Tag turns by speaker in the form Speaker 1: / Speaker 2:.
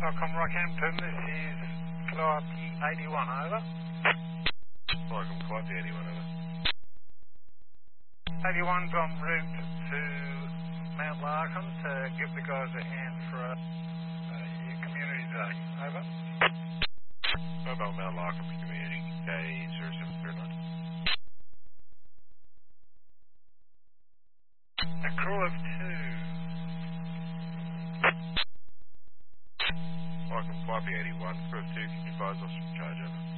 Speaker 1: Welcome Rockhampton, this is Calliope 81, over.
Speaker 2: Welcome Calliope 81, over.
Speaker 1: 81's en route to Mount Larkham to give the guys a hand for your community day, over.
Speaker 2: Mobile Mount Larkham Community K0739.
Speaker 1: A crew of 2.
Speaker 2: Welcome Calliope 81, crew of 2, can you advise us from charge, over?